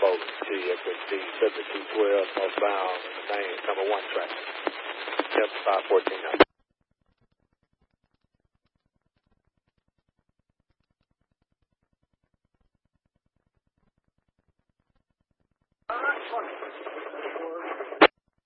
Bowling, TXXT 7212 northbound in the main number 1 track. 7514.